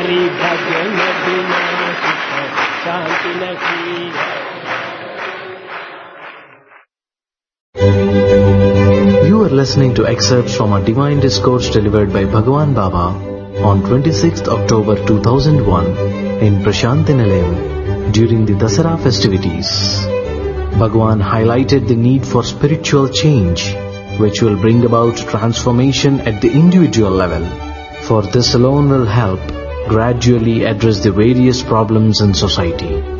हरि भजन बिना शांति नहीं है। You are listening to excerpts from a divine discourse delivered by Bhagwan Baba on 26th October 2001 in Prashanti Nilayam during the Dasara festivities. Bhagwan highlighted the need for spiritual change, which will bring about transformation at the individual level. For this alone will help gradually address the various problems in society.